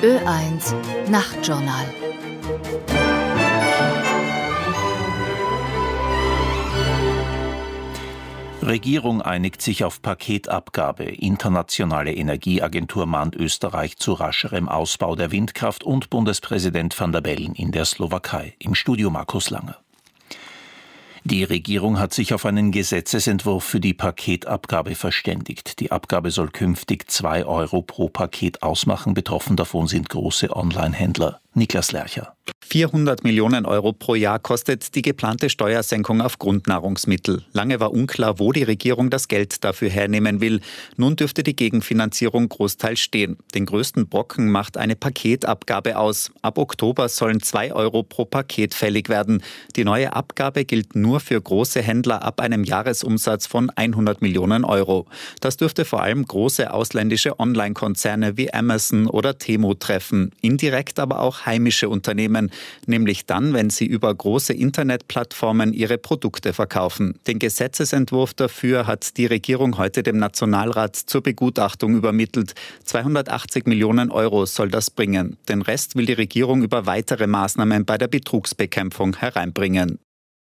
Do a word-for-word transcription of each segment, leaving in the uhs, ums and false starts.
Ö eins Nachtjournal. Regierung einigt sich auf Paketabgabe. Internationale Energieagentur mahnt Österreich zu rascherem Ausbau der Windkraft und Bundespräsident Van der Bellen in der Slowakei. Im Studio Markus Langer. Die Regierung hat sich auf einen Gesetzesentwurf für die Paketabgabe verständigt. Die Abgabe soll künftig zwei Euro pro Paket ausmachen. Betroffen davon sind große Online-Händler. Niklas Lercher. vierhundert Millionen Euro pro Jahr kostet die geplante Steuersenkung auf Grundnahrungsmittel. Lange war unklar, wo die Regierung das Geld dafür hernehmen will. Nun dürfte die Gegenfinanzierung großteils stehen. Den größten Brocken macht eine Paketabgabe aus. Ab Oktober sollen zwei Euro pro Paket fällig werden. Die neue Abgabe gilt nur für große Händler ab einem Jahresumsatz von hundert Millionen Euro. Das dürfte vor allem große ausländische Online-Konzerne wie Amazon oder Temu treffen. Indirekt aber auch heimische Unternehmen, nämlich dann, wenn sie über große Internetplattformen ihre Produkte verkaufen. Den Gesetzesentwurf dafür hat die Regierung heute dem Nationalrat zur Begutachtung übermittelt. zweihundertachtzig Millionen Euro soll das bringen. Den Rest will die Regierung über weitere Maßnahmen bei der Betrugsbekämpfung hereinbringen.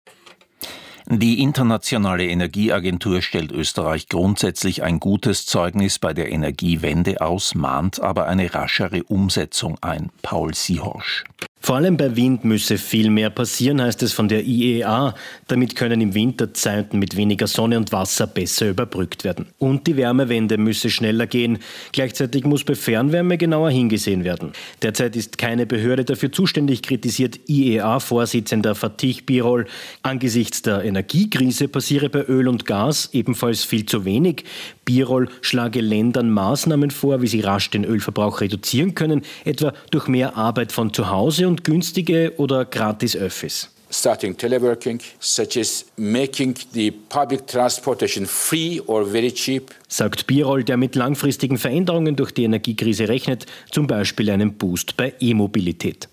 Die Internationale Energieagentur stellt Österreich grundsätzlich ein gutes Zeugnis bei der Energiewende aus, mahnt aber eine raschere Umsetzung ein. Paul Siehorsch. Vor allem bei Wind müsse viel mehr passieren, heißt es von der I E A. Damit können im Winter Zeiten mit weniger Sonne und Wasser besser überbrückt werden. Und die Wärmewende müsse schneller gehen. Gleichzeitig muss bei Fernwärme genauer hingesehen werden. Derzeit ist keine Behörde dafür zuständig, kritisiert I E A-Vorsitzender Fatih Birol. Angesichts der Energiekrise passiere bei Öl und Gas ebenfalls viel zu wenig. Birol schlage Ländern Maßnahmen vor, wie sie rasch den Ölverbrauch reduzieren können, etwa durch mehr Arbeit von zu Hause und günstige oder gratis Öffis. Starting teleworking, such as making the public transportation free or very cheap. Sagt Birol, der mit langfristigen Veränderungen durch die Energiekrise rechnet, zum Beispiel einen Boost bei E-Mobilität.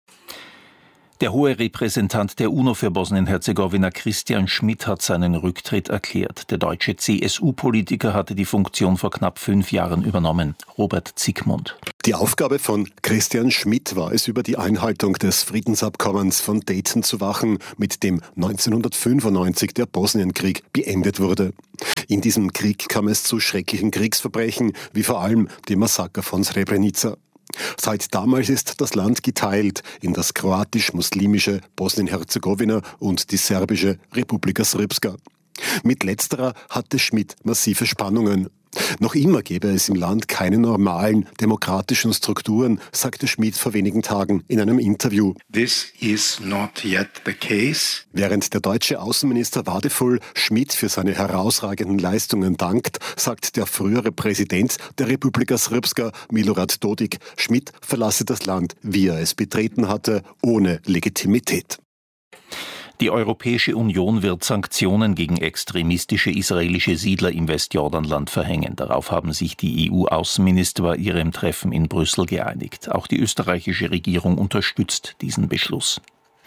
Der hohe Repräsentant der UNO für Bosnien-Herzegowina, Christian Schmidt, hat seinen Rücktritt erklärt. Der deutsche C S U-Politiker hatte die Funktion vor knapp fünf Jahren übernommen. Robert Zickmund. Die Aufgabe von Christian Schmidt war es, über die Einhaltung des Friedensabkommens von Dayton zu wachen, mit dem neunzehnhundertfünfundneunzig der Bosnienkrieg beendet wurde. In diesem Krieg kam es zu schrecklichen Kriegsverbrechen, wie vor allem dem Massaker von Srebrenica. Seit damals ist das Land geteilt in das kroatisch-muslimische Bosnien-Herzegowina und die serbische Republika Srpska. Mit letzterer hatte Schmidt massive Spannungen. Noch immer gäbe es im Land keine normalen demokratischen Strukturen, sagte Schmidt vor wenigen Tagen in einem Interview. This is not yet the case. Während der deutsche Außenminister Wadefull Schmidt für seine herausragenden Leistungen dankt, sagt der frühere Präsident der Republika Srpska, Milorad Dodik, Schmidt verlasse das Land, wie er es betreten hatte, ohne Legitimität. Die Europäische Union wird Sanktionen gegen extremistische israelische Siedler im Westjordanland verhängen. Darauf haben sich die E U-Außenminister bei ihrem Treffen in Brüssel geeinigt. Auch die österreichische Regierung unterstützt diesen Beschluss.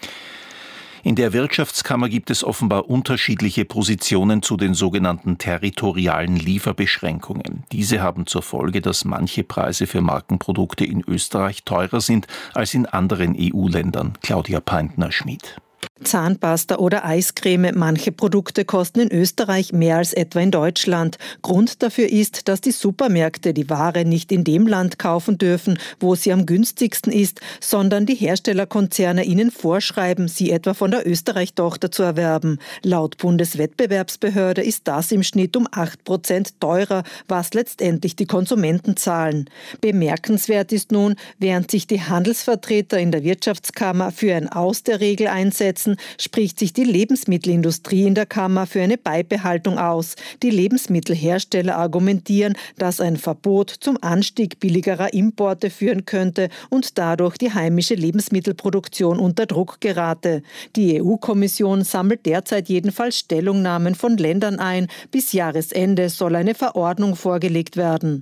In der Wirtschaftskammer gibt es offenbar unterschiedliche Positionen zu den sogenannten territorialen Lieferbeschränkungen. Diese haben zur Folge, dass manche Preise für Markenprodukte in Österreich teurer sind als in anderen E U-Ländern. Claudia Peintner-Schmid. Zahnpasta oder Eiscreme. Manche Produkte kosten in Österreich mehr als etwa in Deutschland. Grund dafür ist, dass die Supermärkte die Ware nicht in dem Land kaufen dürfen, wo sie am günstigsten ist, sondern die Herstellerkonzerne ihnen vorschreiben, sie etwa von der Österreich-Tochter zu erwerben. Laut Bundeswettbewerbsbehörde ist das im Schnitt um acht Prozent teurer, was letztendlich die Konsumenten zahlen. Bemerkenswert ist nun, während sich die Handelsvertreter in der Wirtschaftskammer für ein Aus der Regel einsetzen, spricht sich die Lebensmittelindustrie in der Kammer für eine Beibehaltung aus. Die Lebensmittelhersteller argumentieren, dass ein Verbot zum Anstieg billigerer Importe führen könnte und dadurch die heimische Lebensmittelproduktion unter Druck gerate. Die E U-Kommission sammelt derzeit jedenfalls Stellungnahmen von Ländern ein. Bis Jahresende soll eine Verordnung vorgelegt werden.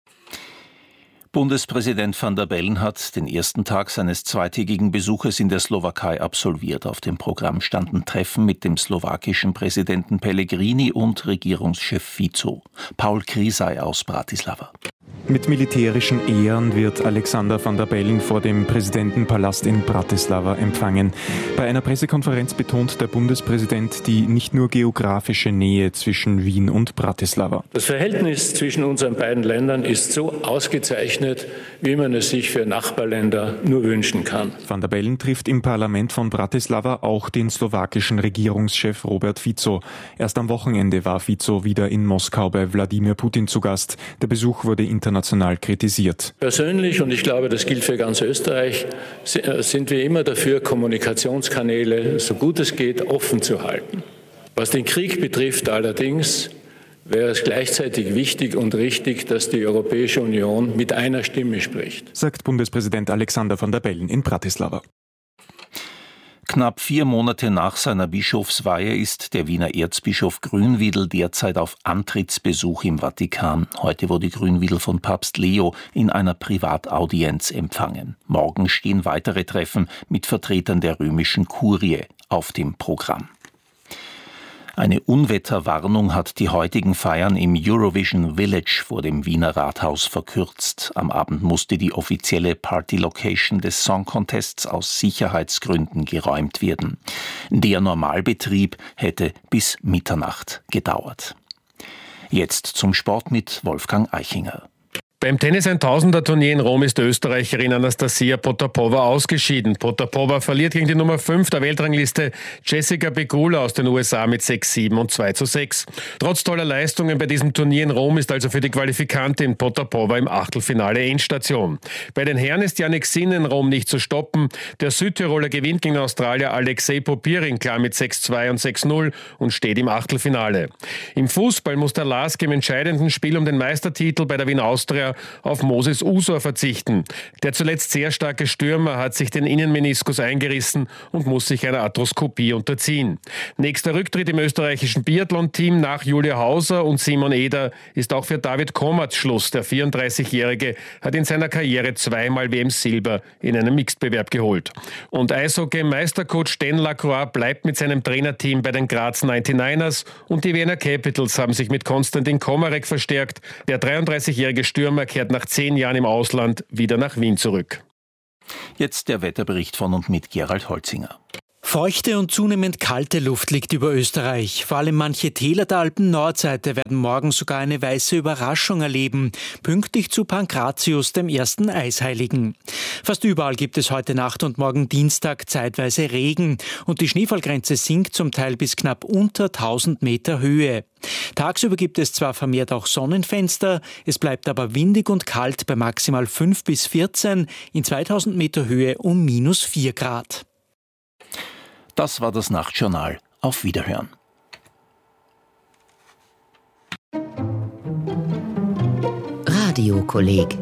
Bundespräsident Van der Bellen hat den ersten Tag seines zweitägigen Besuches in der Slowakei absolviert. Auf dem Programm standen Treffen mit dem slowakischen Präsidenten Pellegrini und Regierungschef Fico. Paul Krisay aus Bratislava. Mit militärischen Ehren wird Alexander Van der Bellen vor dem Präsidentenpalast in Bratislava empfangen. Bei einer Pressekonferenz betont der Bundespräsident die nicht nur geografische Nähe zwischen Wien und Bratislava. Das Verhältnis zwischen unseren beiden Ländern ist so ausgezeichnet, wie man es sich für Nachbarländer nur wünschen kann. Van der Bellen trifft im Parlament von Bratislava auch den slowakischen Regierungschef Robert Fico. Erst am Wochenende war Fico wieder in Moskau bei Wladimir Putin zu Gast. Der Besuch wurde international kritisiert. Persönlich, und ich glaube, das gilt für ganz Österreich, sind wir immer dafür, Kommunikationskanäle, so gut es geht, offen zu halten. Was den Krieg betrifft allerdings, wäre es gleichzeitig wichtig und richtig, dass die Europäische Union mit einer Stimme spricht, sagt Bundespräsident Alexander Van der Bellen in Bratislava. Knapp vier Monate nach seiner Bischofsweihe ist der Wiener Erzbischof Grünwiedel derzeit auf Antrittsbesuch im Vatikan. Heute wurde Grünwiedel von Papst Leo in einer Privataudienz empfangen. Morgen stehen weitere Treffen mit Vertretern der römischen Kurie auf dem Programm. Eine Unwetterwarnung hat die heutigen Feiern im Eurovision Village vor dem Wiener Rathaus verkürzt. Am Abend musste die offizielle Party-Location des Song Contests aus Sicherheitsgründen geräumt werden. Der Normalbetrieb hätte bis Mitternacht gedauert. Jetzt zum Sport mit Wolfgang Eichinger. Beim Tennis tausender Turnier in Rom ist die Österreicherin Anastasia Potapova ausgeschieden. Potapova verliert gegen die Nummer fünf der Weltrangliste Jessica Pegula aus den U S A mit sechs sieben und zwei zu sechs. Trotz toller Leistungen bei diesem Turnier in Rom ist also für die Qualifikantin Potapova im Achtelfinale Endstation. Bei den Herren ist Jannik Sinner in Rom nicht zu stoppen. Der Südtiroler gewinnt gegen Australier Alexei Popirin klar mit sechs zwei und sechs null und steht im Achtelfinale. Im Fußball muss der Lask im entscheidenden Spiel um den Meistertitel bei der Wien Austria auf Moses Usor verzichten. Der zuletzt sehr starke Stürmer hat sich den Innenmeniskus eingerissen und muss sich einer Arthroskopie unterziehen. Nächster Rücktritt im österreichischen Biathlon-Team nach Julia Hauser und Simon Eder ist auch für David Komatz Schluss. Der vierunddreißigjährige hat in seiner Karriere zweimal W M-Silber in einem Mixed-Bewerb geholt. Und Eishockey-Meistercoach Dan Lacroix bleibt mit seinem Trainerteam bei den Graz neunundneunzigers und die Wiener Capitals haben sich mit Konstantin Komarek verstärkt. Der dreiunddreißigjährige Stürmer kehrt nach zehn Jahren im Ausland wieder nach Wien zurück. Jetzt der Wetterbericht von und mit Gerald Holzinger. Feuchte und zunehmend kalte Luft liegt über Österreich. Vor allem manche Täler der Alpen-Nordseite werden morgen sogar eine weiße Überraschung erleben, pünktlich zu Pankratius, dem ersten Eisheiligen. Fast überall gibt es heute Nacht und morgen Dienstag zeitweise Regen und die Schneefallgrenze sinkt zum Teil bis knapp unter tausend Meter Höhe. Tagsüber gibt es zwar vermehrt auch Sonnenfenster, es bleibt aber windig und kalt bei maximal fünf bis vierzehn, in zweitausend Meter Höhe um minus vier Grad. Das war das Nachtjournal. Auf Wiederhören. Radiokolleg.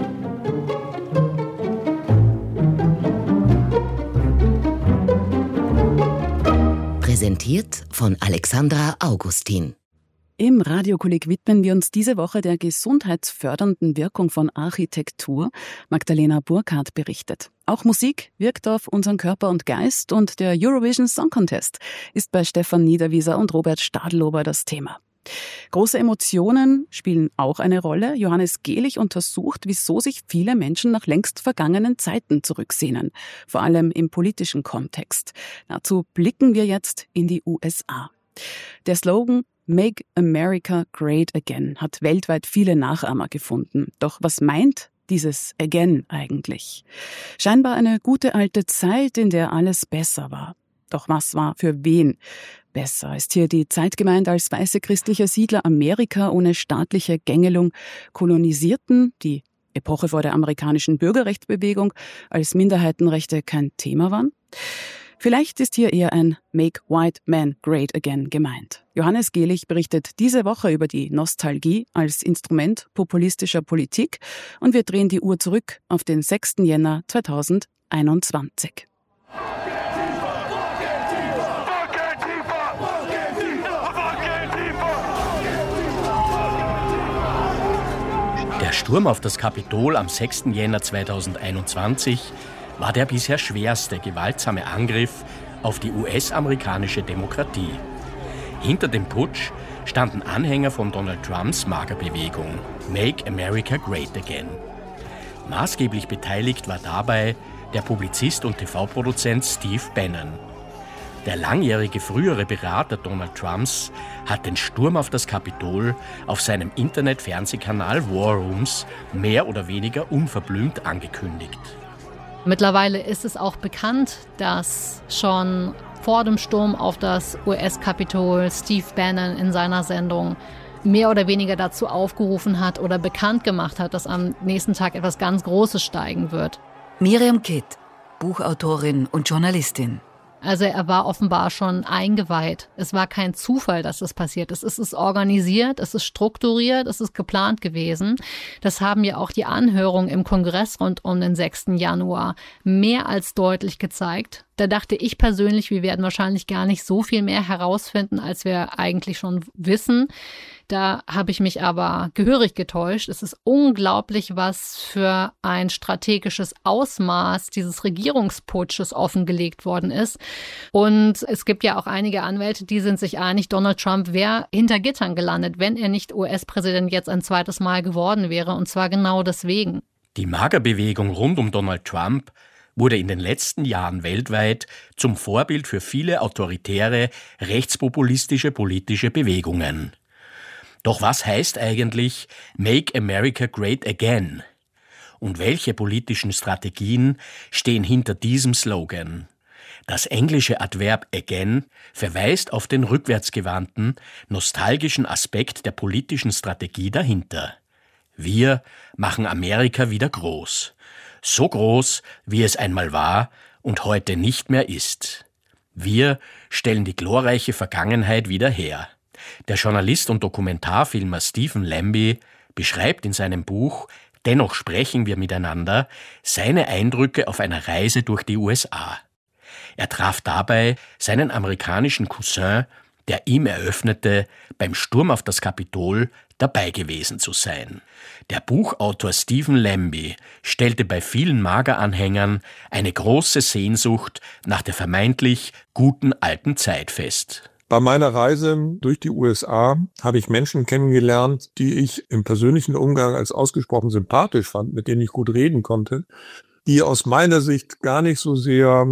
Präsentiert von Alexandra Augustin. Im Radiokolleg widmen wir uns diese Woche der gesundheitsfördernden Wirkung von Architektur. Magdalena Burkhardt berichtet. Auch Musik wirkt auf unseren Körper und Geist und der Eurovision Song Contest ist bei Stefan Niederwieser und Robert Stadlober das Thema. Große Emotionen spielen auch eine Rolle. Johannes Gehlich untersucht, wieso sich viele Menschen nach längst vergangenen Zeiten zurücksehnen, vor allem im politischen Kontext. Dazu blicken wir jetzt in die U S A. Der Slogan Make America Great Again hat weltweit viele Nachahmer gefunden. Doch was meint dieses Again eigentlich? Scheinbar eine gute alte Zeit, in der alles besser war. Doch was war für wen besser? Ist hier die Zeit gemeint, als weiße christliche Siedler Amerika ohne staatliche Gängelung kolonisierten, die Epoche vor der amerikanischen Bürgerrechtsbewegung, als Minderheitenrechte kein Thema waren? Vielleicht ist hier eher ein Make White Men Great Again gemeint. Johannes Gehlich berichtet diese Woche über die Nostalgie als Instrument populistischer Politik und wir drehen die Uhr zurück auf den sechsten Jänner zweitausendeinundzwanzig. Der Sturm auf das Kapitol am sechsten Jänner zweitausendeinundzwanzig war der bisher schwerste gewaltsame Angriff auf die U S-amerikanische Demokratie. Hinter dem Putsch standen Anhänger von Donald Trumps MAGA-Bewegung Make America Great Again. Maßgeblich beteiligt war dabei der Publizist und T V-Produzent Steve Bannon. Der langjährige frühere Berater Donald Trumps hat den Sturm auf das Kapitol auf seinem Internet-Fernsehkanal War Rooms mehr oder weniger unverblümt angekündigt. Mittlerweile ist es auch bekannt, dass schon vor dem Sturm auf das U S-Kapitol Steve Bannon in seiner Sendung mehr oder weniger dazu aufgerufen hat oder bekannt gemacht hat, dass am nächsten Tag etwas ganz Großes steigen wird. Miriam Kitt, Buchautorin und Journalistin. Also er war offenbar schon eingeweiht. Es war kein Zufall, dass das passiert ist. Es ist organisiert, es ist strukturiert, es ist geplant gewesen. Das haben ja auch die Anhörungen im Kongress rund um den sechsten Januar mehr als deutlich gezeigt. Da dachte ich persönlich, wir werden wahrscheinlich gar nicht so viel mehr herausfinden, als wir eigentlich schon wissen. Da habe ich mich aber gehörig getäuscht. Es ist unglaublich, was für ein strategisches Ausmaß dieses Regierungsputsches offengelegt worden ist. Und es gibt ja auch einige Anwälte, die sind sich einig, Donald Trump wäre hinter Gittern gelandet, wenn er nicht U S-Präsident jetzt ein zweites Mal geworden wäre. Und zwar genau deswegen. Die MAGA-Bewegung rund um Donald Trump wurde in den letzten Jahren weltweit zum Vorbild für viele autoritäre, rechtspopulistische politische Bewegungen. Doch was heißt eigentlich Make America Great Again? Und welche politischen Strategien stehen hinter diesem Slogan? Das englische Adverb again verweist auf den rückwärtsgewandten, nostalgischen Aspekt der politischen Strategie dahinter. Wir machen Amerika wieder groß. So groß, wie es einmal war und heute nicht mehr ist. Wir stellen die glorreiche Vergangenheit wieder her. Der Journalist und Dokumentarfilmer Stephen Lambie beschreibt in seinem Buch »Dennoch sprechen wir miteinander« seine Eindrücke auf einer Reise durch die U S A. Er traf dabei seinen amerikanischen Cousin, der ihm eröffnete, beim Sturm auf das Kapitol dabei gewesen zu sein. Der Buchautor Stephen Lambie stellte bei vielen MAGA-Anhängern eine große Sehnsucht nach der vermeintlich guten alten Zeit fest. Bei meiner Reise durch die U S A habe ich Menschen kennengelernt, die ich im persönlichen Umgang als ausgesprochen sympathisch fand, mit denen ich gut reden konnte, die aus meiner Sicht gar nicht so sehr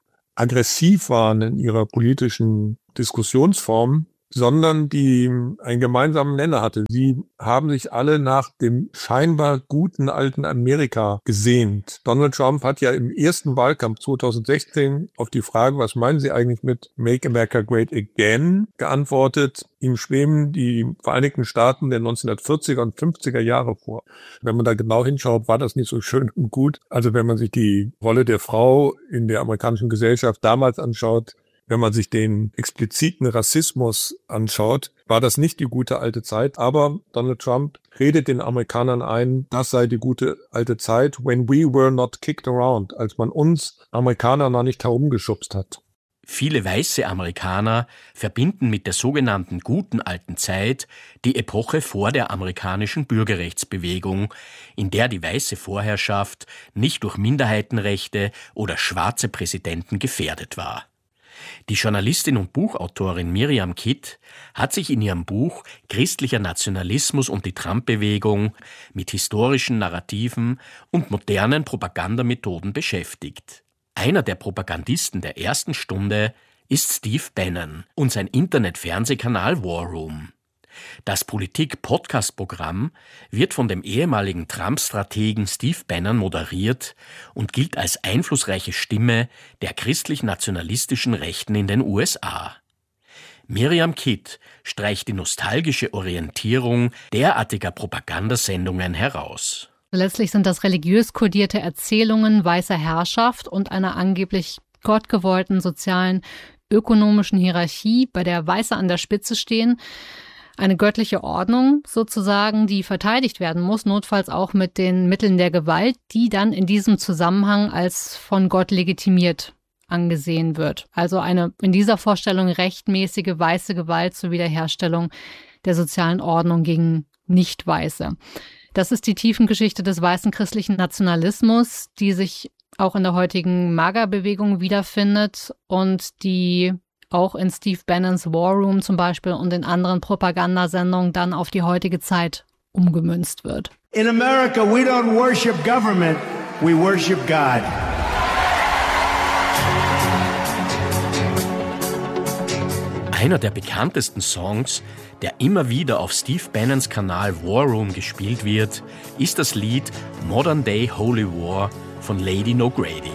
aggressiv waren in ihrer politischen Diskussionsform, sondern die einen gemeinsamen Nenner hatte. Sie haben sich alle nach dem scheinbar guten alten Amerika gesehnt. Donald Trump hat ja im ersten Wahlkampf zweitausendsechzehn auf die Frage, was meinen Sie eigentlich mit Make America Great Again, geantwortet, ihm schweben die Vereinigten Staaten der neunzehnhundertvierziger und fünfziger Jahre vor. Wenn man da genau hinschaut, war das nicht so schön und gut. Also wenn man sich die Rolle der Frau in der amerikanischen Gesellschaft damals anschaut, wenn man sich den expliziten Rassismus anschaut, war das nicht die gute alte Zeit. Aber Donald Trump redet den Amerikanern ein, das sei die gute alte Zeit, when we were not kicked around, als man uns Amerikaner noch nicht herumgeschubst hat. Viele weiße Amerikaner verbinden mit der sogenannten guten alten Zeit die Epoche vor der amerikanischen Bürgerrechtsbewegung, in der die weiße Vorherrschaft nicht durch Minderheitenrechte oder schwarze Präsidenten gefährdet war. Die Journalistin und Buchautorin Miriam Kitt hat sich in ihrem Buch Christlicher Nationalismus und die Trump-Bewegung mit historischen Narrativen und modernen Propagandamethoden beschäftigt. Einer der Propagandisten der ersten Stunde ist Steve Bannon und sein Internet-Fernsehkanal War Room. Das Politik-Podcast-Programm wird von dem ehemaligen Trump-Strategen Steve Bannon moderiert und gilt als einflussreiche Stimme der christlich-nationalistischen Rechten in den U S A. Miriam Kitt streicht die nostalgische Orientierung derartiger Propagandasendungen heraus. Letztlich sind das religiös kodierte Erzählungen weißer Herrschaft und einer angeblich gottgewollten sozialen, ökonomischen Hierarchie, bei der Weiße an der Spitze stehen. Eine göttliche Ordnung sozusagen, die verteidigt werden muss, notfalls auch mit den Mitteln der Gewalt, die dann in diesem Zusammenhang als von Gott legitimiert angesehen wird. Also eine in dieser Vorstellung rechtmäßige weiße Gewalt zur Wiederherstellung der sozialen Ordnung gegen Nicht-Weiße. Das ist die Tiefengeschichte des weißen christlichen Nationalismus, die sich auch in der heutigen MAGA-Bewegung wiederfindet und die auch in Steve Bannons War Room zum Beispiel und in anderen Propagandasendungen dann auf die heutige Zeit umgemünzt wird. In America we don't worship government, we worship God. Einer der bekanntesten Songs, der immer wieder auf Steve Bannons Kanal War Room gespielt wird, ist das Lied Modern Day Holy War von Lady No Grady.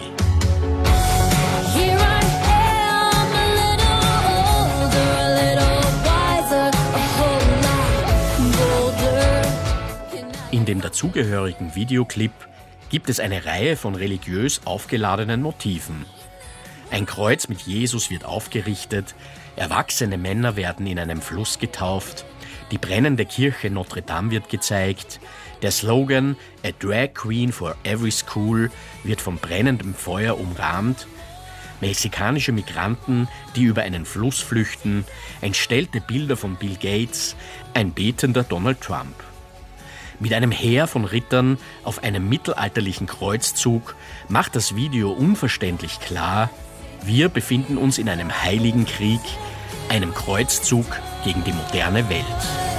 In dem dazugehörigen Videoclip gibt es eine Reihe von religiös aufgeladenen Motiven. Ein Kreuz mit Jesus wird aufgerichtet, erwachsene Männer werden in einem Fluss getauft, die brennende Kirche Notre Dame wird gezeigt, der Slogan A Drag Queen for Every School wird von brennendem Feuer umrahmt, mexikanische Migranten, die über einen Fluss flüchten, entstellte Bilder von Bill Gates, ein betender Donald Trump. Mit einem Heer von Rittern auf einem mittelalterlichen Kreuzzug macht das Video unverständlich klar, wir befinden uns in einem heiligen Krieg, einem Kreuzzug gegen die moderne Welt.